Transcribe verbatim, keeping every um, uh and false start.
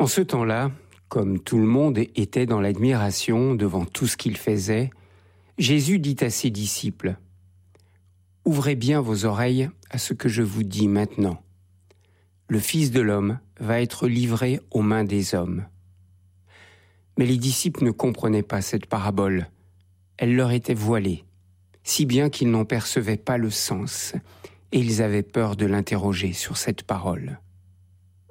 ce temps-là, comme tout le monde était dans l'admiration devant tout ce qu'il faisait, Jésus dit à ses disciples : « Ouvrez bien vos oreilles à ce que je vous dis maintenant. Le Fils de l'homme va être livré aux mains des hommes. » Mais les disciples ne comprenaient pas cette parabole. Elle leur était voilée, si bien qu'ils n'en percevaient pas le sens, et ils avaient peur de l'interroger sur cette parole.